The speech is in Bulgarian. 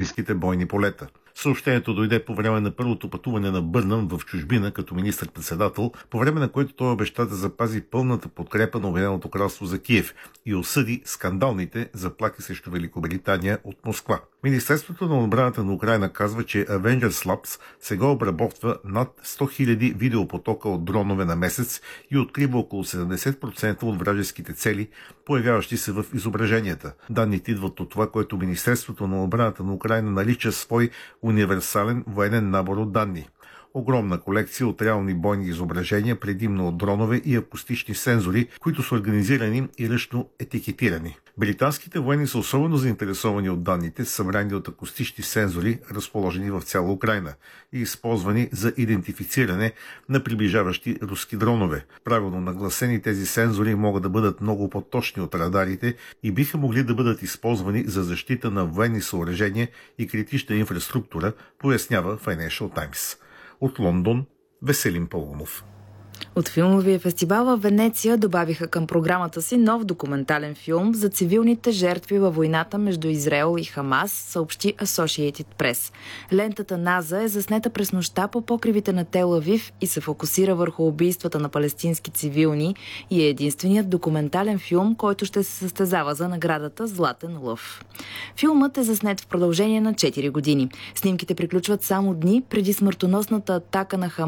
украинските бойни полета. Съобщението дойде по време на първото пътуване на Бърнам в чужбина като министър-председател, по време на което той обеща да запази пълната подкрепа на Обединеното кралство за Киев и осъди скандалните заплахи срещу Великобритания от Москва. Министерството на отбраната на Украйна казва, че Avengers Labs сега обработва над 100 000 видеопотока от дронове на месец и открива около 70% от вражеските цели, появяващи се в изображенията. Данните идват от това, което Министерството на отбраната на Украйна нарича свой универсален военен набор от данни. Огромна колекция от реални бойни изображения, предимно от дронове и акустични сензори, които са организирани и ръчно етикетирани. Британските военни са особено заинтересовани от данните, събрани от акустични сензори, разположени в цяла Украйна и използвани за идентифициране на приближаващи руски дронове. Правилно нагласени тези сензори могат да бъдат много по-точни от радарите и биха могли да бъдат използвани за защита на военни съоръжения и критична инфраструктура, пояснява Financial Times. От Лондон, Веселин Паунов. От филмовия фестивал в Венеция добавиха към програмата си нов документален филм за цивилните жертви във войната между Израел и Хамас, съобщи Associated Press. Лентата Наза е заснета през нощта по покривите на Тел Авив и се фокусира върху убийствата на палестински цивилни и е единственият документален филм, който ще се състезава за наградата Златен лъв. Филмът е заснет в продължение на 4 години. Снимките приключват само дни преди смъртоносната атака на Хамас